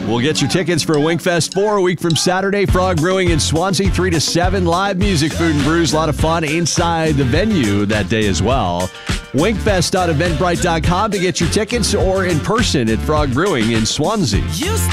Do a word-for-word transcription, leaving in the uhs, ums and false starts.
We'll get your tickets for Winkfest four a week from Saturday. Frog Brewing in Swansea, three to seven. Live music, food and brews. A lot of fun inside the venue that day as well. Winkfest dot eventbrite dot com to get your tickets or in person at Frog Brewing in Swansea.